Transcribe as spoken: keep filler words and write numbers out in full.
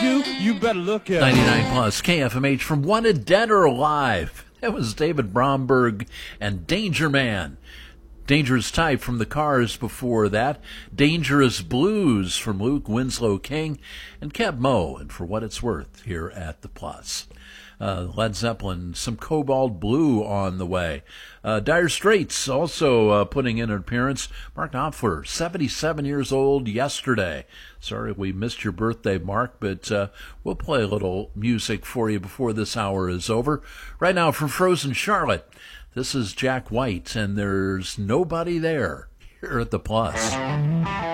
do, you better look at ninety-nine plus K F M H from Wanted Dead or Alive. That was David Bromberg and Danger Man. Dangerous Type from the Cars before that. Dangerous Blues from Luke Winslow King and Kev Moe, and For What It's Worth here at the Plus. Uh, Led Zeppelin, some Cobalt Blue on the way. Uh, Dire Straits also uh, putting in an appearance. Mark Knopfler, seventy-seven years old yesterday. Sorry we missed your birthday, Mark, but uh, we'll play a little music for you before this hour is over. Right now from Frozen Charlotte, this is Jack White, and There's Nobody There here at the Plus.